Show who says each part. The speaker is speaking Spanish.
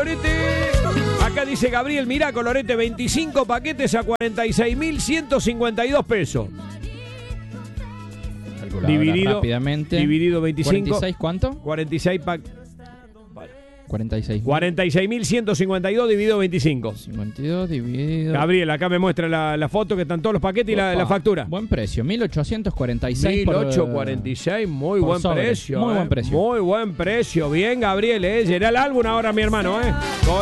Speaker 1: colorete. Acá dice Gabriel, mirá, colorete, 25 paquetes a 46.152 pesos. Dividido
Speaker 2: rápidamente.
Speaker 1: Dividido 25.
Speaker 2: ¿46 cuánto?
Speaker 1: 46 paquetes.
Speaker 2: 46.
Speaker 1: 46.152 dividido 25.
Speaker 2: 52 dividido...
Speaker 1: Gabriel, acá me muestra la foto que están todos los paquetes y la factura.
Speaker 2: Buen precio, 1.846
Speaker 1: 1.846, muy buen
Speaker 2: sobre.
Speaker 1: precio.
Speaker 2: Muy buen precio.
Speaker 1: Muy buen precio. Bien, Gabriel, llena el álbum ahora, mi hermano,